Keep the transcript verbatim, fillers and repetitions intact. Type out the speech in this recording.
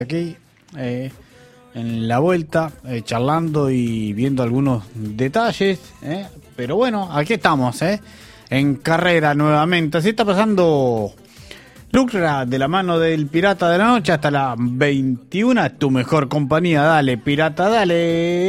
Aquí eh, en la vuelta, eh, charlando y viendo algunos detalles, eh, pero bueno, aquí estamos, eh, en carrera nuevamente. Así está pasando Lucra de la mano del Pirata de la Noche hasta las veintiuna, tu mejor compañía. Dale, Pirata, dale.